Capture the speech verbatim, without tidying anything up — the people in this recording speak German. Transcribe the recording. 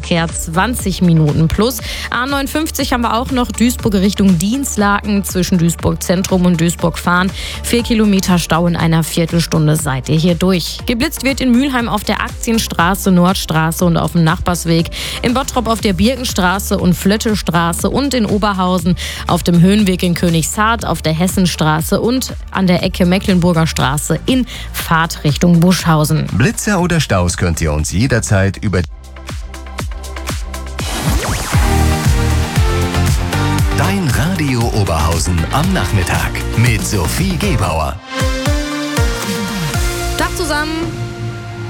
Verkehr zwanzig Minuten plus. A neunundfünfzig haben wir auch noch Duisburg Richtung Dinslaken zwischen Duisburg Zentrum und Duisburg Fahren. Vier Kilometer Stau in einer Viertelstunde seid ihr hier durch. Geblitzt wird in Mülheim auf der Aktienstraße, Nordstraße und auf dem Nachbarsweg. In Bottrop auf der Birkenstraße und Flöttestraße und in Oberhausen auf dem Höhenweg in Königshardt, auf der Hessenstraße und an der Ecke Mecklenburger Straße in Fahrtrichtung Buschhausen. Blitzer oder Staus könnt ihr uns jederzeit über Dein Radio Oberhausen am Nachmittag mit Sophie Gebauer. Tag zusammen.